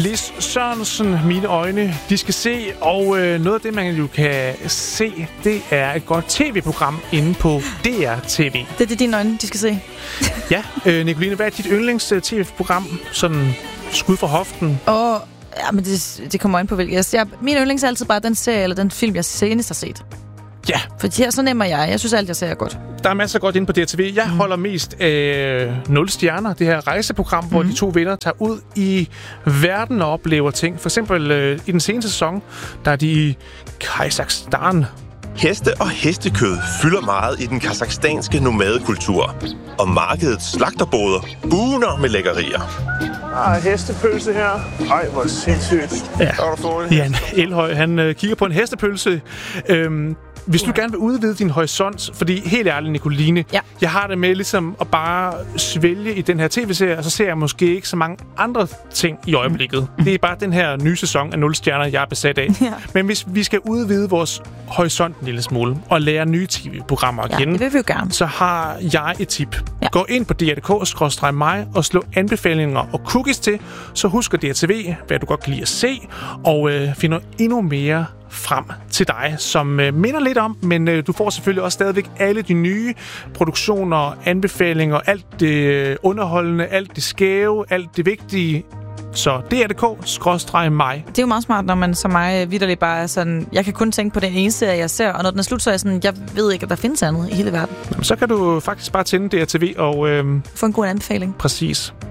Lis Sørensen, Mine øjne, de skal se. Og noget af det, man jo kan se, det er et godt tv-program inde på DR TV. Det er dine øjne, de skal se. Ja, Nicoline, hvad er dit yndlings-tv-program? Sådan skud fra hoften. Ja, men det kommer ind på hvilket. Min yndlings er altid bare den serie eller den film, jeg senest har set. Ja. For her så nemmer jeg. Jeg synes alt, jeg ser er godt. Der er masser af godt inde på DRTV. Jeg holder mest af 0 stjerner, det her rejseprogram, hvor de 2 venner tager ud i verden og oplever ting. For eksempel i den seneste sæson, der er de i Kazakhstan. Heste og hestekød fylder meget i den kazakhstanske nomadekultur. Og markedets slagterboder buner med lækkerier. Hestepølse her. Ej, hvor sindssygt. Ja. Jan Elhøj, han kigger på en hestepølse. Hvis du gerne vil udvide din horisont, fordi helt ærligt, Nicoline, jeg har det med ligesom at bare svælge i den her tv-serie, og så ser jeg måske ikke så mange andre ting i øjeblikket. Det er bare den her nye sæson af 0 stjerner, jeg er besat af. Ja. Men hvis vi skal udvide vores horisont en lille smule, og lære nye tv-programmer at kende, det vil vi jo gerne. Så har jeg et tip. Ja. Gå ind på dr.dk/mig og slå anbefalinger og cookies til, så husk at DRTV, hvad du godt kan lide at se, og finder endnu mere frem til dig, som minder lidt om, men du får selvfølgelig også stadigvæk alle de nye produktioner, anbefalinger, alt det underholdende, alt det skæve, alt det vigtige. Så dr.dk/mig. Det er jo meget smart, når man som mig vitterligt bare er sådan, jeg kan kun tænke på den ene serie, jeg ser, og når den er slut, så er jeg sådan, jeg ved ikke, at der findes andet i hele verden. Jamen, så kan du faktisk bare tænde DRTV og få en god anbefaling. Præcis.